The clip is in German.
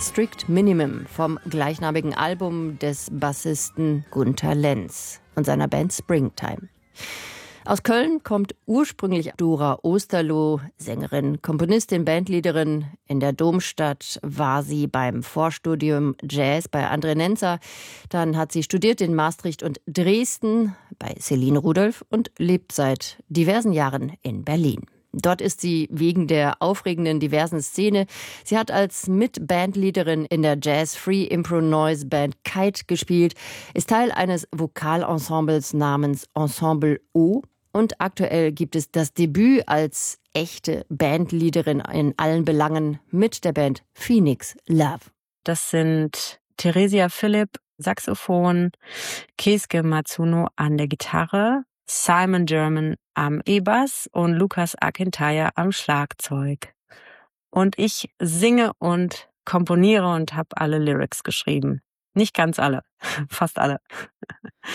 Strict Minimum vom gleichnamigen Album des Bassisten Gunter Lenz und seiner Band Springtime. Aus Köln kommt ursprünglich Dora Osterloh, Sängerin, Komponistin, Bandleaderin. In der Domstadt war sie beim Vorstudium Jazz bei André Nenzer. Dann hat sie studiert in Maastricht und Dresden bei Celine Rudolph und lebt seit diversen Jahren in Berlin. Dort ist sie wegen der aufregenden, diversen Szene. Sie hat als Mitbandleaderin in der Jazz-Free-Impro-Noise-Band Kite gespielt, ist Teil eines Vokalensembles namens Ensemble O. Und aktuell gibt es das Debüt als echte Bandleaderin in allen Belangen mit der Band Phoenix Love. Das sind Theresia Philipp, Saxophon, Keisuke Matsuno an der Gitarre, Simon German am E-Bass und Lukas Akintaya am Schlagzeug. Und ich singe und komponiere und habe alle Lyrics geschrieben. Nicht ganz alle, fast alle.